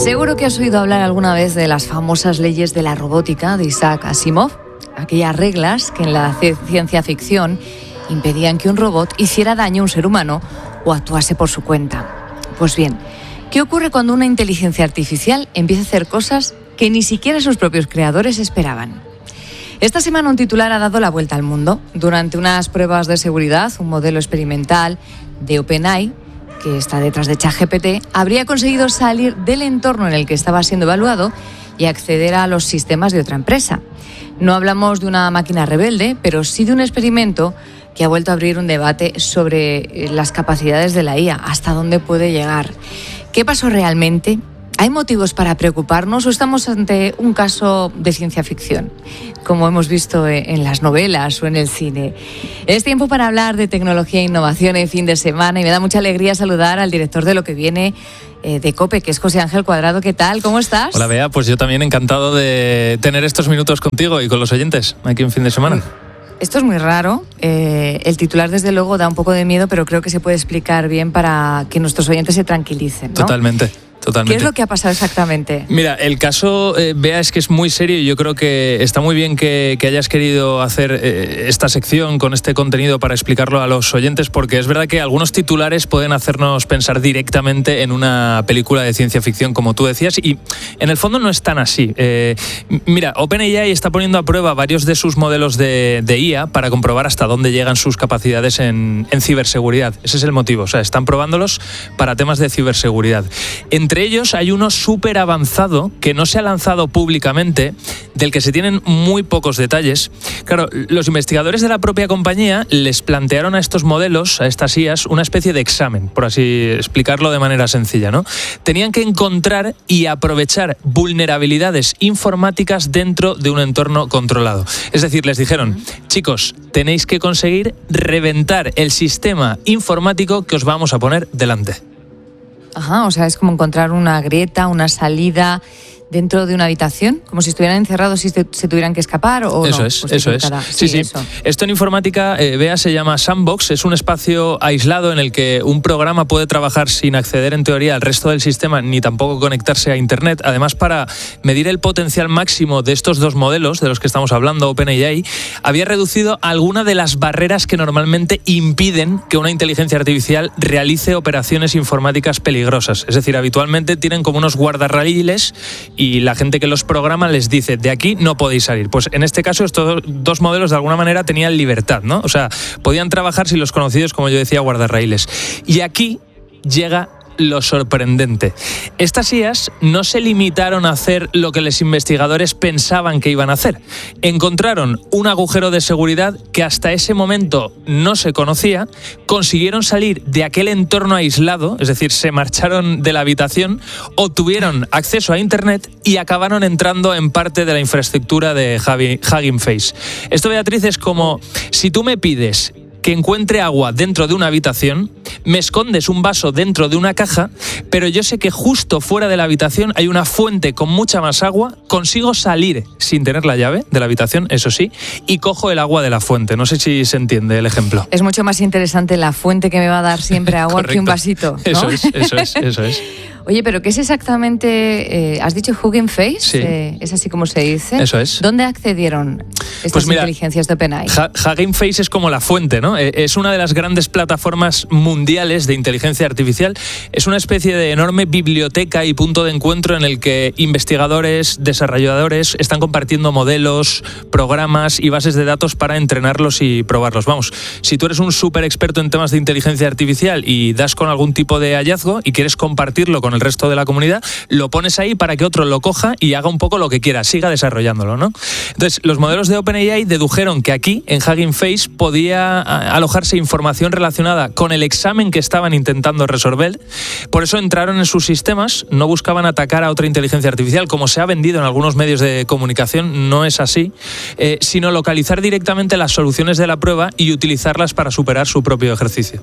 Seguro que has oído hablar alguna vez de las famosas leyes de la robótica de Isaac Asimov, aquellas reglas que en la ciencia ficción impedían que un robot hiciera daño a un ser humano o actuase por su cuenta. Pues bien, ¿qué ocurre cuando una inteligencia artificial empieza a hacer cosas que ni siquiera sus propios creadores esperaban? Esta semana un titular ha dado la vuelta al mundo. Durante unas pruebas de seguridad, un modelo experimental de OpenAI, que está detrás de ChatGPT, habría conseguido salir del entorno en el que estaba siendo evaluado y acceder a los sistemas de otra empresa. No hablamos de una máquina rebelde, pero sí de un experimento que ha vuelto a abrir un debate sobre las capacidades de la IA, hasta dónde puede llegar. ¿Qué pasó realmente? ¿Hay motivos para preocuparnos o estamos ante un caso de ciencia ficción, como hemos visto en las novelas o en el cine? Es tiempo para hablar de tecnología e innovación en fin de semana y me da mucha alegría saludar al director de Lo que Viene de COPE, que es José Ángel Cuadrado. ¿Qué tal? ¿Cómo estás? Hola, Bea. Pues yo también encantado de tener estos minutos contigo y con los oyentes aquí en fin de semana. Esto es muy raro. El titular, desde luego, da un poco de miedo, pero creo que se puede explicar bien para que nuestros oyentes se tranquilicen, ¿no? Totalmente. ¿Qué es lo que ha pasado exactamente? Mira, el caso, Bea, es que es muy serio y yo creo que está muy bien que hayas querido hacer esta sección con este contenido para explicarlo a los oyentes, porque es verdad que algunos titulares pueden hacernos pensar directamente en una película de ciencia ficción, como tú decías, y en el fondo no es tan así. Mira, OpenAI está poniendo a prueba varios de sus modelos de IA para comprobar hasta dónde llegan sus capacidades en ciberseguridad. Ese es el motivo, o sea, están probándolos para temas de ciberseguridad. Entre ellos hay uno súper avanzado que no se ha lanzado públicamente, del que se tienen muy pocos detalles. Claro, los investigadores de la propia compañía les plantearon a estos modelos, a estas IAs, una especie de examen, por así explicarlo de manera sencilla, ¿no? Tenían que encontrar y aprovechar vulnerabilidades informáticas dentro de un entorno controlado. Es decir, les dijeron, chicos, tenéis que conseguir reventar el sistema informático que os vamos a poner delante. Ajá, o sea, es como encontrar una grieta, una salida dentro de una habitación, como si estuvieran encerrados y se tuvieran que escapar, ¿o eso no? Es, Pues eso es. Sí. Eso. Esto en informática, Bea, se llama sandbox. Es un espacio aislado en el que un programa puede trabajar sin acceder en teoría al resto del sistema ni tampoco conectarse a Internet. Además, para medir el potencial máximo de estos dos modelos de los que estamos hablando, OpenAI, había reducido alguna de las barreras que normalmente impiden que una inteligencia artificial realice operaciones informáticas peligrosas. Es decir, habitualmente tienen como unos guardarraíles y la gente que los programa les dice, de aquí no podéis salir. Pues en este caso estos dos modelos de alguna manera tenían libertad, ¿no? O sea, podían trabajar sin los conocidos, como yo decía, guardarraíles. Y aquí llega lo sorprendente. Estas IAs no se limitaron a hacer lo que los investigadores pensaban que iban a hacer. Encontraron un agujero de seguridad que hasta ese momento no se conocía, consiguieron salir de aquel entorno aislado, es decir, se marcharon de la habitación, obtuvieron acceso a Internet y acabaron entrando en parte de la infraestructura de Hugging Face. Esto, Beatriz, es como si tú me pides que encuentre agua dentro de una habitación, me escondes un vaso dentro de una caja, pero yo sé que justo fuera de la habitación hay una fuente con mucha más agua, consigo salir sin tener la llave de la habitación, eso sí, y cojo el agua de la fuente. No sé si se entiende el ejemplo. Es mucho más interesante la fuente que me va a dar siempre agua que un vasito, ¿no? Eso es. Oye, pero ¿qué es exactamente? ¿Has dicho Hugging Face? Sí. ¿Es así como se dice? Eso es. ¿Dónde accedieron estas inteligencias de OpenAI? Hugging Face es como la fuente, ¿no? Es una de las grandes plataformas mundiales de inteligencia artificial. Es una especie de enorme biblioteca y punto de encuentro en el que investigadores, desarrolladores están compartiendo modelos, programas y bases de datos para entrenarlos y probarlos. Vamos, si tú eres un súper experto en temas de inteligencia artificial y das con algún tipo de hallazgo y quieres compartirlo con el resto de la comunidad, lo pones ahí para que otro lo coja y haga un poco lo que quiera, siga desarrollándolo, ¿no? Entonces, los modelos de OpenAI dedujeron que aquí, en Hugging Face, podía alojarse información relacionada con el examen que estaban intentando resolver. Por eso entraron en sus sistemas, no buscaban atacar a otra inteligencia artificial, como se ha vendido en algunos medios de comunicación, no es así, sino localizar directamente las soluciones de la prueba y utilizarlas para superar su propio ejercicio.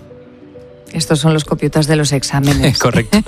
Estos son los copiotas de los exámenes. Correcto.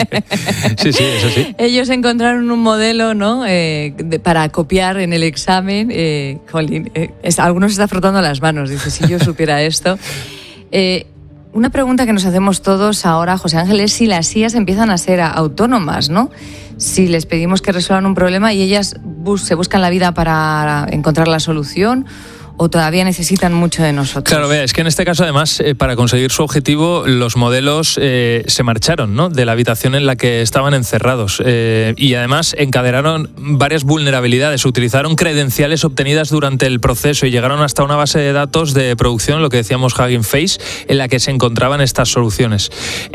Sí, eso sí. Ellos encontraron un modelo, ¿no? Para copiar en el examen. Algunos se está frotando las manos. Dice, si yo supiera esto. Una pregunta que nos hacemos todos ahora, José Ángel, es si las IAs empiezan a ser autónomas, ¿no? Si les pedimos que resuelvan un problema y ellas se buscan la vida para encontrar la solución, ¿o todavía necesitan mucho de nosotros? Claro, vea, es que en este caso, además, para conseguir su objetivo, los modelos se marcharon, ¿no?, de la habitación en la que estaban encerrados. Y además encadenaron varias vulnerabilidades, utilizaron credenciales obtenidas durante el proceso y llegaron hasta una base de datos de producción, lo que decíamos Hugging Face, en la que se encontraban estas soluciones.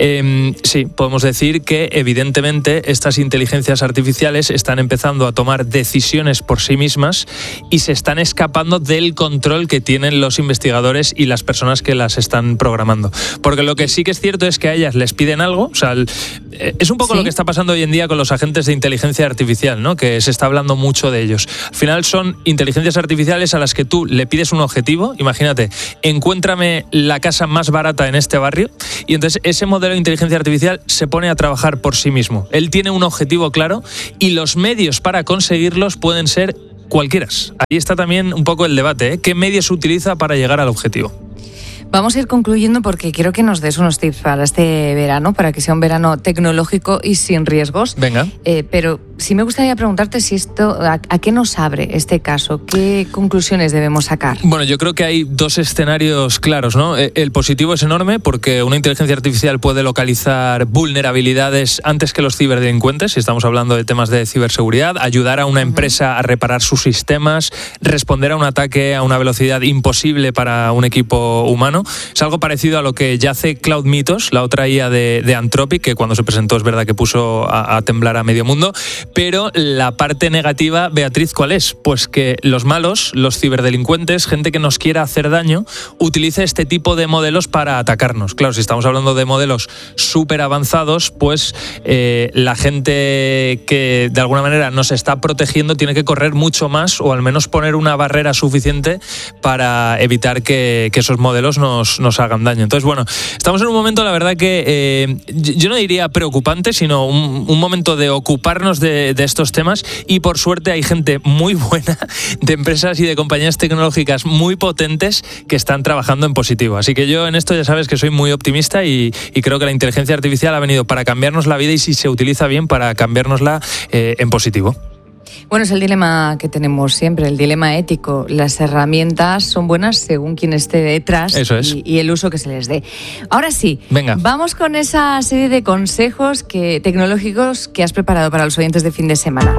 Sí, podemos decir que evidentemente estas inteligencias artificiales están empezando a tomar decisiones por sí mismas y se están escapando del control que tienen los investigadores y las personas que las están programando. Porque lo que sí que es cierto es que a ellas les piden algo, o sea, es un poco lo que está pasando hoy en día con los agentes de inteligencia artificial, ¿no?, que se está hablando mucho de ellos. Al final son inteligencias artificiales a las que tú le pides un objetivo. Imagínate, encuéntrame la casa más barata en este barrio, y entonces ese modelo de inteligencia artificial se pone a trabajar por sí mismo. Él tiene un objetivo claro y los medios para conseguirlos pueden ser cualquiera. Ahí está también un poco el debate, ¿eh? ¿Qué medios se utiliza para llegar al objetivo? Vamos a ir concluyendo porque quiero que nos des unos tips para este verano, para que sea un verano tecnológico y sin riesgos. Venga. Pero sí me gustaría preguntarte si esto, ¿a qué nos abre este caso? ¿Qué conclusiones debemos sacar? Bueno, yo creo que hay dos escenarios claros, ¿no? El positivo es enorme porque una inteligencia artificial puede localizar vulnerabilidades antes que los ciberdelincuentes, si estamos hablando de temas de ciberseguridad, ayudar a una empresa a reparar sus sistemas, responder a un ataque a una velocidad imposible para un equipo humano. Es algo parecido a lo que ya hace Cloud Mythos, la otra IA de Anthropic, que cuando se presentó es verdad que puso a temblar a medio mundo. Pero la parte negativa, Beatriz, ¿cuál es? Pues que los malos, los ciberdelincuentes, gente que nos quiera hacer daño, utiliza este tipo de modelos para atacarnos. Claro, si estamos hablando de modelos súper avanzados, pues la gente que de alguna manera nos está protegiendo tiene que correr mucho más, o al menos poner una barrera suficiente para evitar que esos modelos nos hagan daño. Entonces, bueno, estamos en un momento, la verdad que yo no diría preocupante, sino un momento de ocuparnos de estos temas, y por suerte hay gente muy buena de empresas y de compañías tecnológicas muy potentes que están trabajando en positivo. Así que yo en esto ya sabes que soy muy optimista y creo que la inteligencia artificial ha venido para cambiarnos la vida, y si se utiliza bien, para cambiárnosla en positivo. Bueno, es el dilema que tenemos siempre, el dilema ético. Las herramientas son buenas según quien esté detrás. Eso es. y el uso que se les dé. Ahora sí, venga, vamos con esa serie de consejos tecnológicos que has preparado para los oyentes de fin de semana.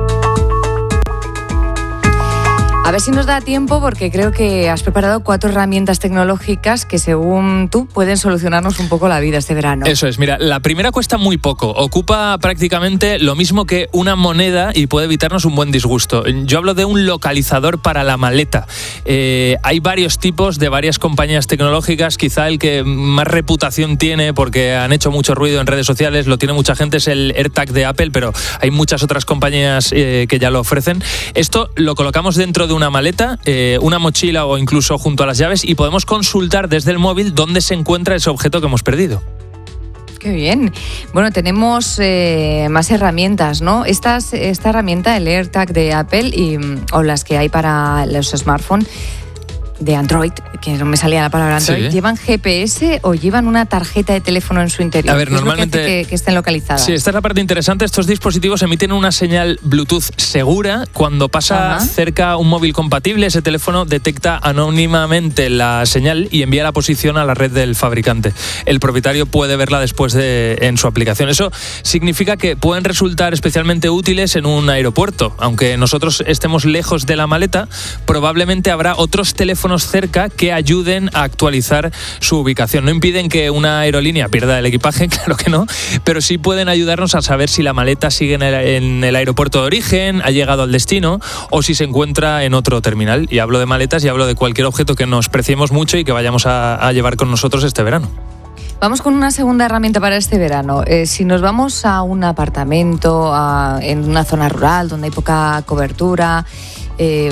A ver si nos da tiempo, porque creo que has preparado 4 herramientas tecnológicas que, según tú, pueden solucionarnos un poco la vida este verano. Eso es, mira, la primera cuesta muy poco, ocupa prácticamente lo mismo que una moneda y puede evitarnos un buen disgusto. Yo hablo de un localizador para la maleta. Hay varios tipos de varias compañías tecnológicas, quizá el que más reputación tiene, porque han hecho mucho ruido en redes sociales, lo tiene mucha gente, es el AirTag de Apple, pero hay muchas otras compañías que ya lo ofrecen. Esto lo colocamos dentro de una maleta, una mochila o incluso junto a las llaves, y podemos consultar desde el móvil dónde se encuentra ese objeto que hemos perdido. Qué bien. Bueno, tenemos más herramientas, ¿no? Esta herramienta, el AirTag de Apple o las que hay para los smartphones de Android, que no me salía la palabra Android, sí. ¿Llevan GPS o llevan una tarjeta de teléfono en su interior? A ver, normalmente que estén localizadas. Sí, esta es la parte interesante. Estos dispositivos emiten una señal Bluetooth segura. Cuando pasa cerca un móvil compatible, ese teléfono detecta anónimamente la señal y envía la posición a la red del fabricante. El propietario puede verla después en su aplicación. Eso significa que pueden resultar especialmente útiles en un aeropuerto. Aunque nosotros estemos lejos de la maleta, probablemente habrá otros teléfonos cerca que ayuden a actualizar su ubicación. No impiden que una aerolínea pierda el equipaje, claro que no, pero sí pueden ayudarnos a saber si la maleta sigue en el aeropuerto de origen, ha llegado al destino, o si se encuentra en otro terminal. Y hablo de maletas y hablo de cualquier objeto que nos preciemos mucho y que vayamos a llevar con nosotros este verano. Vamos con una segunda herramienta para este verano. Si nos vamos a un apartamento en una zona rural donde hay poca cobertura,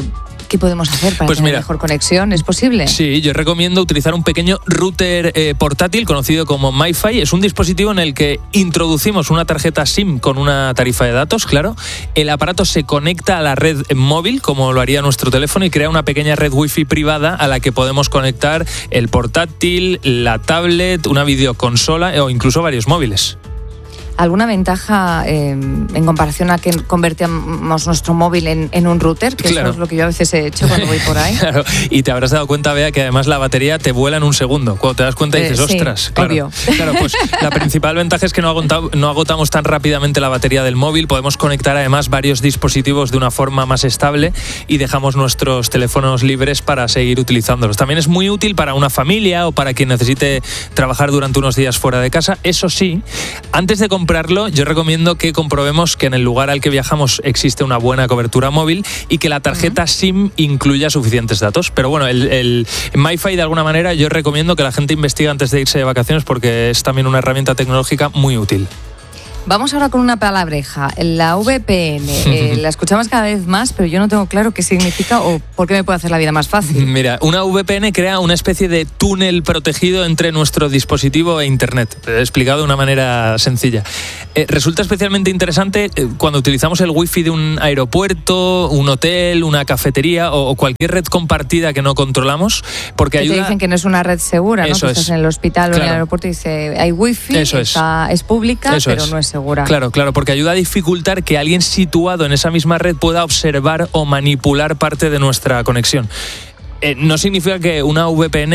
¿Qué podemos hacer para tener mejor conexión? ¿Es posible? Sí, yo recomiendo utilizar un pequeño router portátil conocido como MiFi. Es un dispositivo en el que introducimos una tarjeta SIM con una tarifa de datos, claro. El aparato se conecta a la red móvil, como lo haría nuestro teléfono, y crea una pequeña red wifi privada a la que podemos conectar el portátil, la tablet, una videoconsola o incluso varios móviles. ¿Alguna ventaja en comparación a que convertimos nuestro móvil en un router? Que claro. Eso es lo que yo a veces he hecho cuando voy por ahí. Claro, y te habrás dado cuenta, Bea, que además la batería te vuela en un segundo. Cuando te das cuenta dices, ostras. Sí, claro, obvio. Claro, pues la principal ventaja es que no agotamos tan rápidamente la batería del móvil. Podemos conectar además varios dispositivos de una forma más estable y dejamos nuestros teléfonos libres para seguir utilizándolos. También es muy útil para una familia o para quien necesite trabajar durante unos días fuera de casa. Eso sí, antes de comprarlo, yo recomiendo que comprobemos que en el lugar al que viajamos existe una buena cobertura móvil y que la tarjeta SIM incluya suficientes datos. Pero bueno, el MiFi, de alguna manera, yo recomiendo que la gente investigue antes de irse de vacaciones porque es también una herramienta tecnológica muy útil. Vamos ahora con una palabreja, la VPN. La escuchamos cada vez más, pero yo no tengo claro qué significa o por qué me puede hacer la vida más fácil. Mira, una VPN crea una especie de túnel protegido entre nuestro dispositivo e Internet, explicado de una manera sencilla. Resulta especialmente interesante cuando utilizamos el wifi de un aeropuerto, un hotel, una cafetería o cualquier red compartida que no controlamos, porque ayuda... Te dicen que no es una red segura, ¿no? Eso que estás en el hospital o en el aeropuerto y dice, hay wifi, es pública, eso pero no es segura. Claro, porque ayuda a dificultar que alguien situado en esa misma red pueda observar o manipular parte de nuestra conexión. No significa que una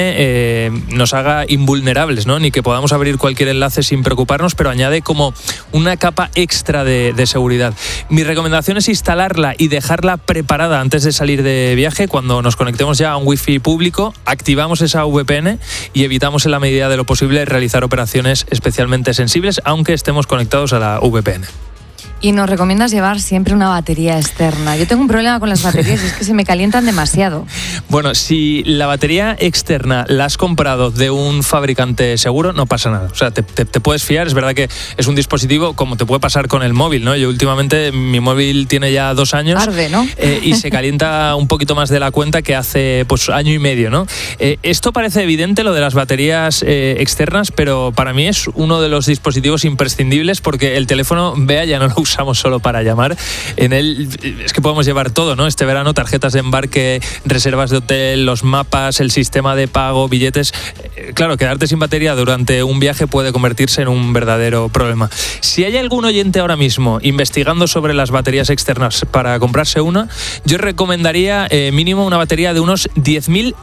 VPN nos haga invulnerables, ¿no? Ni que podamos abrir cualquier enlace sin preocuparnos, pero añade como una capa extra de seguridad. Mi recomendación es instalarla y dejarla preparada antes de salir de viaje. Cuando nos conectemos ya a un wifi público, activamos esa VPN y evitamos en la medida de lo posible realizar operaciones especialmente sensibles, aunque estemos conectados a la VPN. Y nos recomiendas llevar siempre una batería externa. Yo tengo un problema con las baterías y es que se me calientan demasiado. Bueno, si la batería externa la has comprado de un fabricante seguro, no pasa nada. O sea, te puedes fiar. Es verdad que es un dispositivo como te puede pasar con el móvil, ¿no? Yo últimamente, mi móvil tiene ya 2 años. Arde, ¿no? Y se calienta un poquito más de la cuenta que hace pues año y medio, ¿no? Esto parece evidente, lo de las baterías externas, pero para mí es uno de los dispositivos imprescindibles porque el teléfono, Bea, ya no lo usamos solo para llamar. En él es que podemos llevar todo, ¿no? Este verano, tarjetas de embarque, reservas de hotel, los mapas, el sistema de pago, billetes. Claro, quedarte sin batería durante un viaje puede convertirse en un verdadero problema. Si hay algún oyente ahora mismo investigando sobre las baterías externas para comprarse una, yo recomendaría mínimo una batería de unos 10.000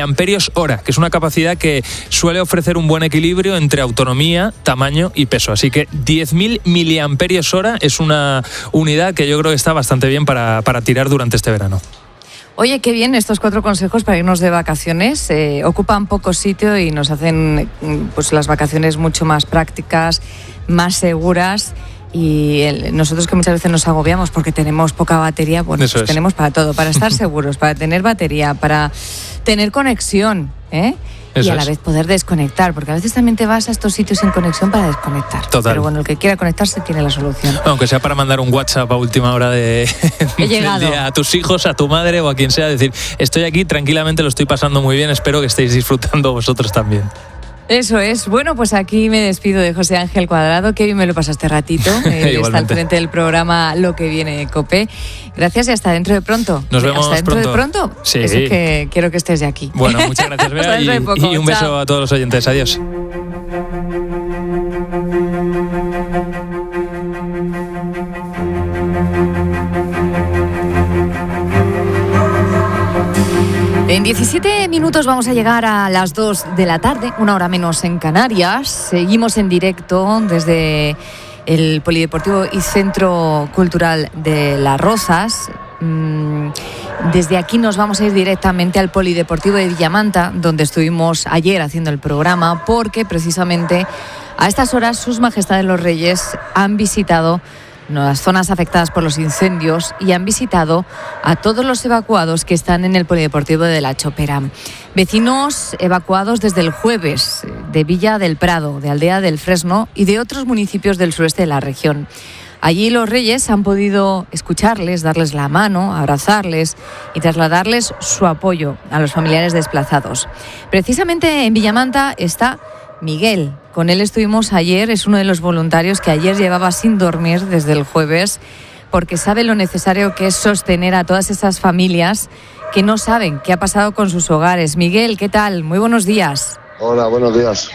mAh, que es una capacidad que suele ofrecer un buen equilibrio entre autonomía, tamaño y peso. Así que 10.000 mAh es una unidad que yo creo que está bastante bien para tirar durante este verano. Oye, qué bien estos 4 consejos para irnos de vacaciones. Ocupan poco sitio y nos hacen pues las vacaciones mucho más prácticas, más seguras. Y nosotros que muchas veces nos agobiamos porque tenemos poca batería, bueno, pues tenemos para todo, para estar seguros, para tener batería, para tener conexión, y a la vez poder desconectar, porque a veces también te vas a estos sitios sin conexión para desconectar. Total. Pero bueno, el que quiera conectarse tiene la solución. Aunque sea para mandar un WhatsApp a última hora del día a tus hijos, a tu madre o a quien sea, decir, estoy aquí, tranquilamente lo estoy pasando muy bien, espero que estéis disfrutando vosotros también. Eso es. Bueno, pues aquí me despido de José Ángel Cuadrado. Qué bien me lo pasaste ratito. Está al frente del programa Lo que viene, COPE. Gracias y hasta dentro de pronto. Nos vemos hasta dentro pronto. De pronto. Sí. Eso es que quiero que estés de aquí. Bueno, muchas gracias, Bea, y un beso a todos los oyentes. Adiós. En 17 minutos vamos a llegar a las 2 de la tarde, 1 hora menos en Canarias. Seguimos en directo desde el Polideportivo y Centro Cultural de Las Rozas. Desde aquí nos vamos a ir directamente al Polideportivo de Villamanta, donde estuvimos ayer haciendo el programa, porque precisamente a estas horas sus majestades los reyes han visitado las zonas afectadas por los incendios y han visitado a todos los evacuados que están en el Polideportivo de La Chopera. Vecinos evacuados desde el jueves de Villa del Prado, de Aldea del Fresno y de otros municipios del sureste de la región. Allí los Reyes han podido escucharles, darles la mano, abrazarles y trasladarles su apoyo a los familiares desplazados. Precisamente en Villamanta está Miguel. Con él estuvimos ayer, es uno de los voluntarios que ayer llevaba sin dormir desde el jueves, porque sabe lo necesario que es sostener a todas esas familias que no saben qué ha pasado con sus hogares. Miguel, ¿qué tal? Muy buenos días. Hola, buenos días.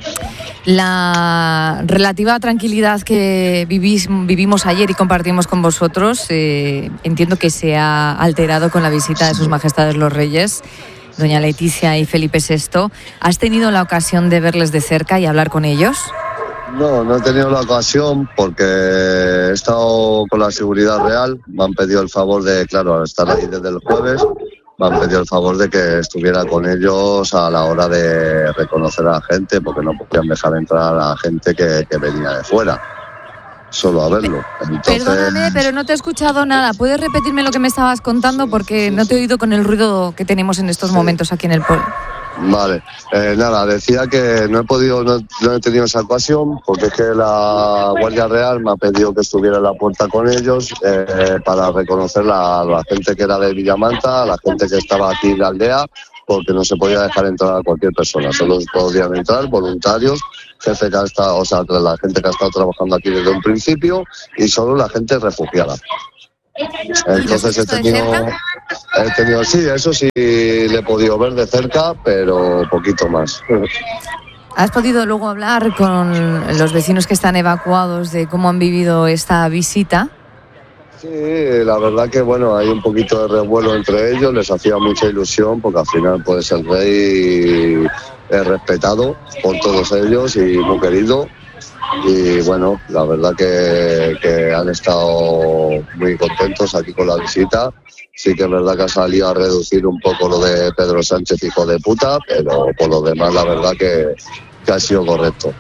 La relativa tranquilidad que vivimos ayer y compartimos con vosotros, entiendo que se ha alterado con la visita de sus majestades los Reyes, doña Leticia y Felipe VI. ¿Has tenido la ocasión de verles de cerca y hablar con ellos? No he tenido la ocasión porque he estado con la seguridad real. Me han pedido el favor de, claro, al estar ahí desde el jueves, me han pedido el favor de que estuviera con ellos a la hora de reconocer a la gente, porque no podían dejar entrar a la gente que venía de fuera, solo a verlo. Entonces... Perdóname, pero no te he escuchado nada. ¿Puedes repetirme lo que me estabas contando? Porque no te he oído con el ruido que tenemos en estos momentos aquí en el pueblo. Vale, nada, decía que no he tenido esa ocasión porque es que la Guardia Real me ha pedido que estuviera en la puerta con ellos para reconocer a la gente que era de Villamanta, a la gente que estaba aquí en la aldea, porque no se podía dejar entrar a cualquier persona, solo podían entrar voluntarios, jefe que ha estado, o sea, la gente que ha estado trabajando aquí desde un principio y solo la gente refugiada. Entonces he tenido, sí, eso sí le he podido ver de cerca, pero poquito más. ¿Has podido luego hablar con los vecinos que están evacuados de cómo han vivido esta visita? Sí, la verdad que bueno, hay un poquito de revuelo entre ellos, les hacía mucha ilusión porque al final pues el rey es respetado por todos ellos y muy querido. Y bueno, la verdad que han estado muy contentos aquí con la visita. Sí que es verdad que ha salido a reducir un poco lo de Pedro Sánchez, hijo de puta, pero por lo demás la verdad que ha sido correcto.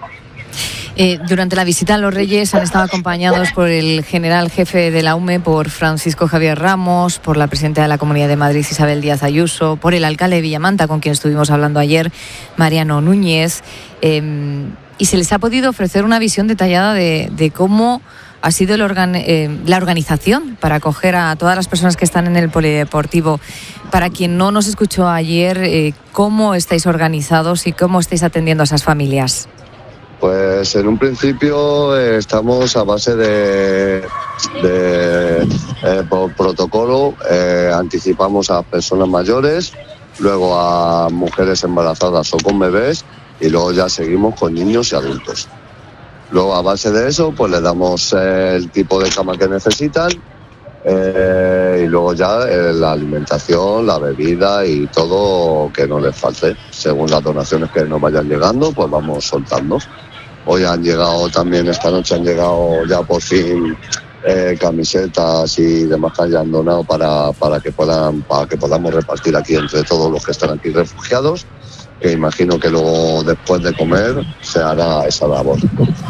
Durante la visita a los Reyes han estado acompañados por el general jefe de la UME, por Francisco Javier Ramos, por la presidenta de la Comunidad de Madrid, Isabel Díaz Ayuso, por el alcalde de Villamanta, con quien estuvimos hablando ayer, Mariano Núñez, y se les ha podido ofrecer una visión detallada de cómo ha sido la organización para acoger a todas las personas que están en el polideportivo. Para quien no nos escuchó ayer, ¿cómo estáis organizados y cómo estáis atendiendo a esas familias? Pues en un principio estamos a base por protocolo, anticipamos a personas mayores, luego a mujeres embarazadas o con bebés y luego ya seguimos con niños y adultos. Luego a base de eso pues les damos el tipo de cama que necesitan y luego ya la alimentación, la bebida y todo que no les falte. Según las donaciones que nos vayan llegando pues vamos soltando. Hoy han llegado también, esta noche han llegado ya por fin camisetas y demás que hayan donado para que podamos repartir aquí entre todos los que están aquí refugiados, que imagino que luego después de comer se hará esa labor.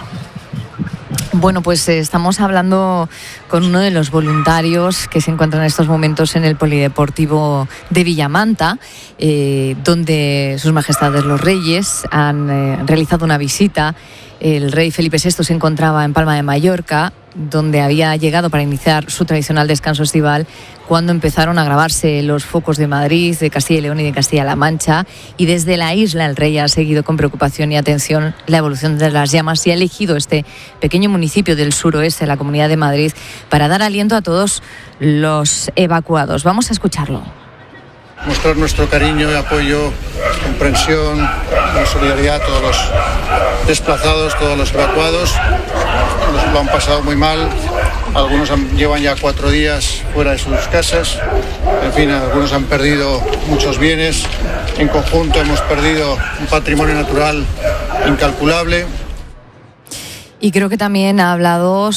Bueno, pues estamos hablando con uno de los voluntarios que se encuentran en estos momentos en el Polideportivo de Villamanta, donde sus majestades los Reyes han realizado una visita. El rey Felipe VI se encontraba en Palma de Mallorca, donde había llegado para iniciar su tradicional descanso estival cuando empezaron a agravarse los focos de Madrid, de Castilla y León y de Castilla-La Mancha, y desde la isla el rey ha seguido con preocupación y atención la evolución de las llamas y ha elegido este pequeño municipio del suroeste de la Comunidad de Madrid para dar aliento a todos los evacuados. Vamos a escucharlo. Mostrar nuestro cariño y apoyo, comprensión, solidaridad a todos los desplazados, todos los evacuados. Lo han pasado muy mal, algunos llevan ya 4 días fuera de sus casas, en fin, algunos han perdido muchos bienes, en conjunto hemos perdido un patrimonio natural incalculable. Y creo que también ha hablado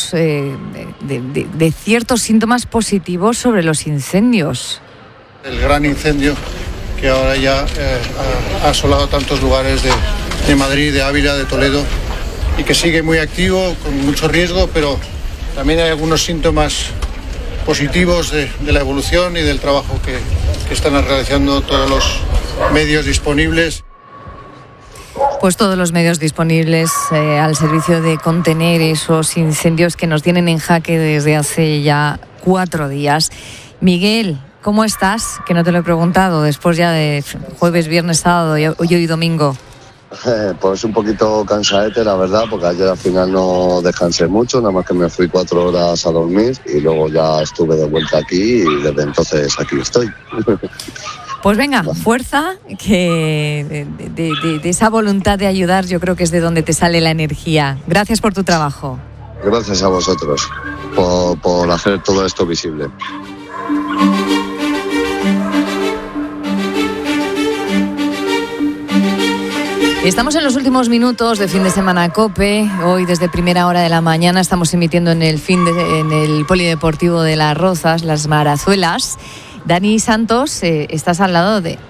de ciertos síntomas positivos sobre los incendios. El gran incendio que ahora ya ha asolado tantos lugares de Madrid, de Ávila, de Toledo, y que sigue muy activo, con mucho riesgo, pero también hay algunos síntomas positivos de la evolución y del trabajo que están realizando todos los medios disponibles. Pues todos los medios disponibles al servicio de contener esos incendios que nos tienen en jaque desde hace ya 4 días. Miguel, ¿cómo estás? Que no te lo he preguntado, después ya de jueves, viernes, sábado y hoy domingo. Pues un poquito cansadete, la verdad, porque ayer al final no descansé mucho, nada más que me fui 4 horas a dormir y luego ya estuve de vuelta aquí y desde entonces aquí estoy. Pues venga, fuerza, que de esa voluntad de ayudar yo creo que es de donde te sale la energía. Gracias por tu trabajo. Gracias a vosotros por hacer todo esto visible. Estamos en los últimos minutos de Fin de Semana COPE. Hoy desde primera hora de la mañana estamos emitiendo en el Polideportivo de Las Rozas, Las Marazuelas. Dani Santos, estás al lado de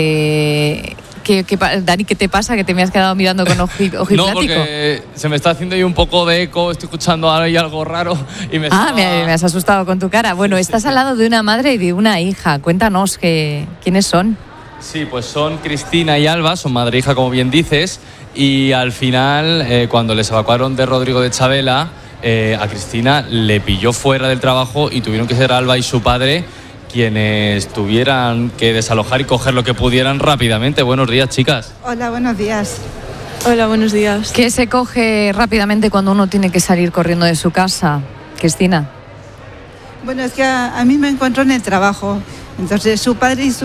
Dani, ¿qué te pasa? Que te me has quedado mirando con ojiplático. No, porque se me está haciendo ahí un poco de eco, estoy escuchando ahí algo raro y me has asustado con tu cara. Bueno, estás al lado de una madre y de una hija. Cuéntanos quiénes son. Sí, pues son Cristina y Alba, son madre e hija, como bien dices, y al final, cuando les evacuaron de Rodrigo de Chavela, a Cristina le pilló fuera del trabajo y tuvieron que ser Alba y su padre quienes tuvieran que desalojar y coger lo que pudieran rápidamente. Buenos días, chicas. Hola, buenos días. Hola, buenos días. ¿Qué se coge rápidamente cuando uno tiene que salir corriendo de su casa, Cristina? Bueno, es que a mí me encontró en el trabajo. Entonces su padre y su